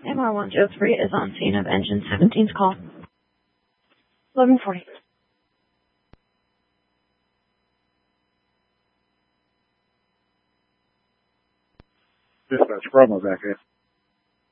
MR103 is on scene of engine 17's call. 1140. Dispatch, Bravo back here.